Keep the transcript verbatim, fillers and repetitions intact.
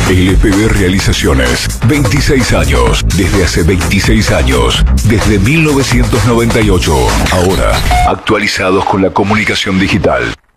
L P B Realizaciones, veintiséis años, desde hace veintiséis años, desde mil novecientos noventa y ocho, ahora actualizados con la comunicación digital.